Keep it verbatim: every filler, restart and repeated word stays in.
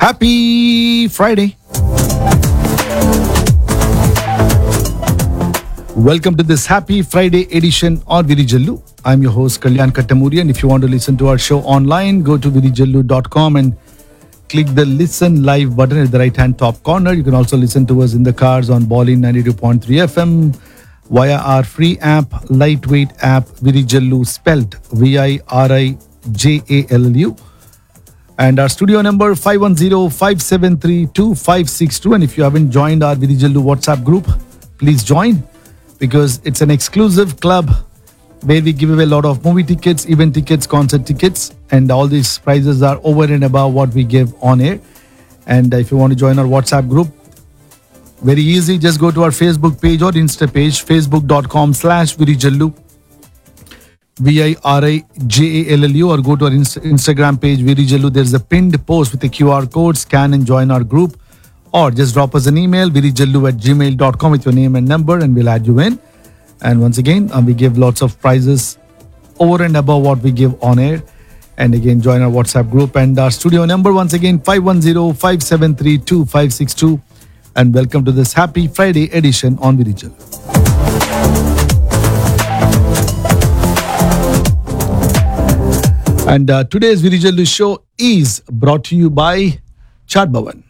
Happy Friday. Welcome to this Happy Friday edition on Virijallu. I'm your host Kalyan Kattamuri, and if you want to listen to our show online, go to virijallu dot com and click the listen live button at the right hand top corner. You can also listen to us in the cars on Ballin ninety-two point three F M via our free app, lightweight app Virijallu, spelt V I R I J A L L U. And our studio number five one zero, five seven three, two five six two. And if you haven't joined our Virijallu WhatsApp group, please join, because it's an exclusive club where we give away a lot of movie tickets, event tickets, concert tickets, and all these prizes are over and above what we give on air. And if you want to join our WhatsApp group, very easy, just go to our Facebook page or Insta page, facebook.com slash Virijallu, V I R I J A L L U, or go to our Inst- Instagram page, Virijallu. There's a pinned post with a Q R code. Scan and join our group, or just drop us an email, virijallu at gmail dot com with your name and number, and we'll add you in. And once again, um, we give lots of prizes over and above what we give on air. And again, join our WhatsApp group. And our studio number, once again, five one zero, five seven three, two five six two. And welcome to this Happy Friday edition on Virijallu. And uh, today's Virijallu show is brought to you by Chaat Bhavan.